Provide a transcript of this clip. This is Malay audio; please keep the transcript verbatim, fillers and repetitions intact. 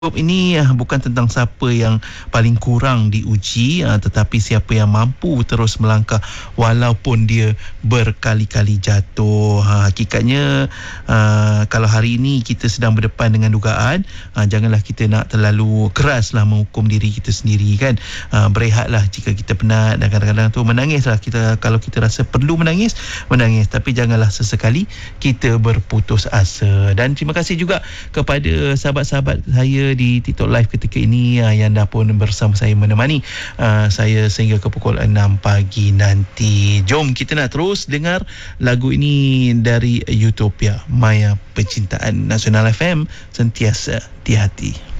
Ini uh, bukan tentang siapa yang paling kurang diuji, uh, tetapi siapa yang mampu terus melangkah walaupun dia berkali-kali jatuh. Uh, hakikatnya uh, kalau hari ini kita sedang berdepan dengan dugaan, uh, janganlah kita nak terlalu keraslah menghukum diri kita sendiri, kan. Uh, berehatlah jika kita penat, dan kadang-kadang tu menangislah kita kalau kita rasa perlu menangis, menangis, tapi janganlah sesekali kita berputus asa. Dan terima kasih juga kepada sahabat-sahabat saya di TikTok Live ketika ini uh, yang dah pun bersama saya menemani uh, saya sehingga ke pukul enam pagi nanti. Jom kita nak terus dengar lagu ini dari Utopia, Maya Percintaan. Nasional F M, sentiasa di hati.